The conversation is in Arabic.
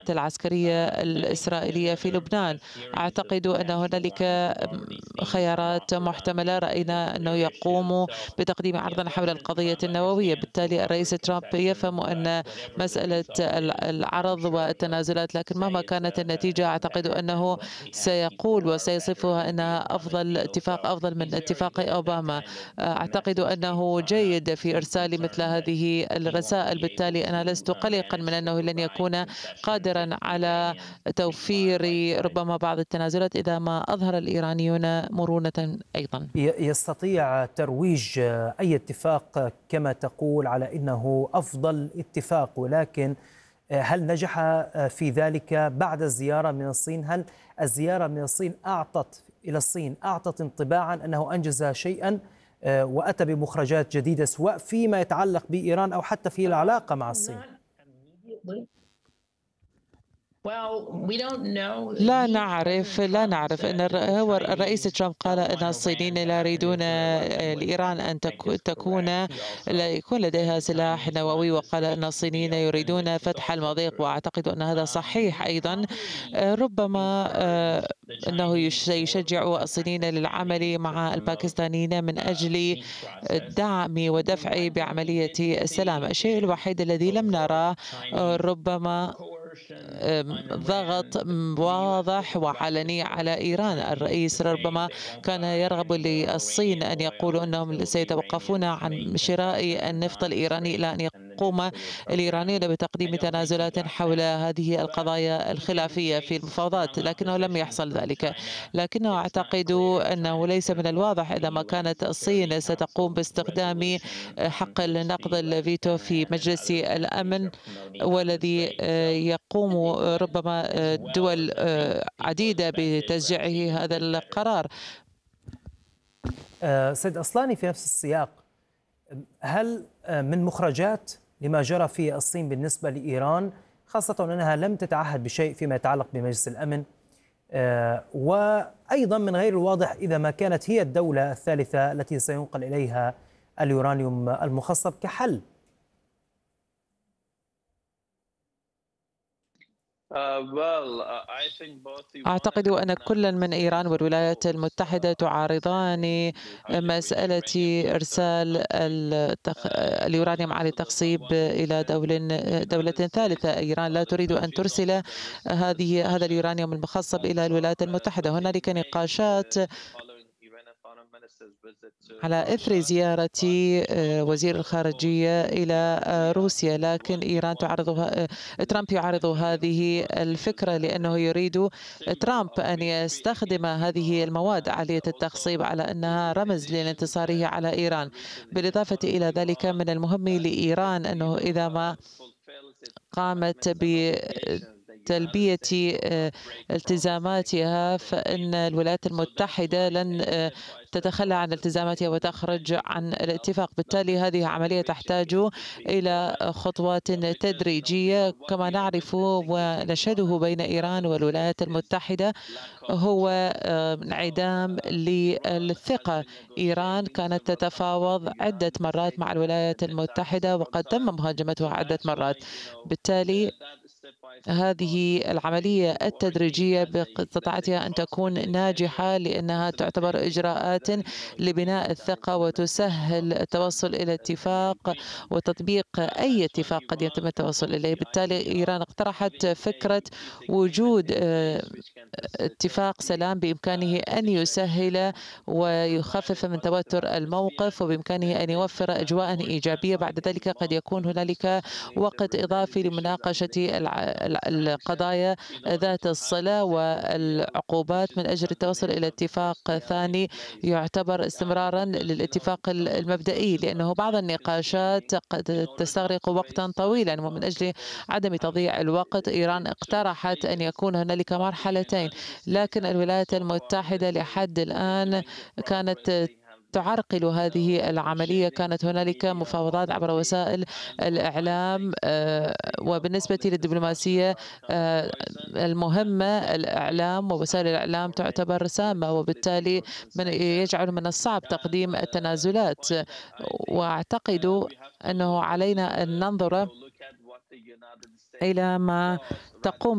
العسكرية الإسرائيلية في لبنان. أعتقد أن هنالك خيارات محتملة. رأينا أنه يقوم بتقديم عرضا حول القضية النووية. بالتالي الرئيس ترامب يفهم أن مسألة العرض والتنازلات، لكن مهما كانت النتيجة أعتقد أنه سيقول وسيصفها أنها أفضل من اتفاق أوباما. أعتقد أنه جيد في إرسال مثل هذه الرسائل. بالتالي أنا لست قلقا من أنه لن يكون قادرا على توفير ربما بعض التنازلات إذا ما أظهر الإيرانيون مرونة أيضا. يستطيع ترويج أي اتفاق كما تقول على أنه أفضل اتفاق، ولكن هل نجح في ذلك بعد الزيارة من الصين؟ هل الزيارة من الصين أعطت انطباعا أنه أنجز شيئا وأتى بمخرجات جديدة سواء فيما يتعلق بإيران أو حتى في العلاقة مع الصين؟ لا نعرف أن هو الرئيس ترامب قال أن الصينيين لا يريدون لإيران أن يكون لديها سلاح نووي، وقال أن الصينيين يريدون فتح المضيق، وأعتقد أن هذا صحيح أيضا. ربما أنه سيشجع الصينيين للعمل مع الباكستانيين من أجل دعم ودفع بعملية السلام. الشيء الوحيد الذي لم نراه ربما ضغط واضح وعلني على إيران. الرئيس ربما كان يرغب للصين أن يقولوا أنهم سيتوقفون عن شراء النفط الإيراني إلى أن يقوم الإيرانيون بتقديم تنازلات حول هذه القضايا الخلافية في المفاوضات، لكنه لم يحصل ذلك. لكنه أعتقد أنه ليس من الواضح إذا ما كانت الصين ستقوم باستخدام حق النقض الفيتو في مجلس الأمن، والذي يقوم ربما دول عديدة بتشجيعه هذا القرار. سيد أصلاني، في نفس السياق، هل من مخرجات لما جرى في الصين بالنسبة لإيران، خاصة أنها لم تتعهد بشيء فيما يتعلق بمجلس الأمن، وأيضا من غير الواضح إذا ما كانت هي الدولة الثالثة التي سينقل إليها اليورانيوم المخصب كحل؟ أعتقد أن كل من إيران والولايات المتحدة تعارضان مسألة إرسال اليورانيوم على التخصيب إلى دولة ثالثة. إيران لا تريد أن ترسل هذا اليورانيوم المخصب إلى الولايات المتحدة. هنالك نقاشات على إثر زيارة وزير الخارجية إلى روسيا، لكن ترامب يعارض هذه الفكرة، لأنه يريد ترامب أن يستخدم هذه المواد عالية التخصيب على أنها رمز لانتصاره على إيران. بالإضافة إلى ذلك، من المهم لإيران أنه إذا ما قامت بتلبية التزاماتها فإن الولايات المتحدة لن تتخلى عن التزاماتها وتخرج عن الاتفاق. بالتالي هذه عملية تحتاج إلى خطوات تدريجية. كما نعرف ونشهده بين إيران والولايات المتحدة هو انعدام للثقة. إيران كانت تتفاوض عدة مرات مع الولايات المتحدة وقد تم مهاجمتها عدة مرات. بالتالي هذه العملية التدريجية باستطاعتها أن تكون ناجحة، لأنها تعتبر إجراءات لبناء الثقة وتسهل التوصل إلى اتفاق وتطبيق أي اتفاق قد يتم التوصل إليه. بالتالي إيران اقترحت فكرة وجود اتفاق سلام بإمكانه أن يسهل ويخفف من توتر الموقف، وبإمكانه أن يوفر أجواء إيجابية. بعد ذلك قد يكون هنالك وقت إضافي لمناقشة القضايا ذات الصلة والعقوبات من أجل التوصل إلى اتفاق ثاني يعتبر استمرارا للاتفاق المبدئي، لأنه بعض النقاشات قد تستغرق وقتا طويلا. ومن أجل عدم تضييع الوقت إيران اقترحت أن يكون هنالك مرحلتين، لكن الولايات المتحدة لحد الآن كانت تعرقل هذه العملية. كانت هنالك مفاوضات عبر وسائل الإعلام، وبالنسبة للدبلوماسية المهمة الإعلام ووسائل الإعلام تعتبر سامة، وبالتالي يجعل من الصعب تقديم التنازلات. وأعتقد أنه علينا أن ننظر إلى ما تقوم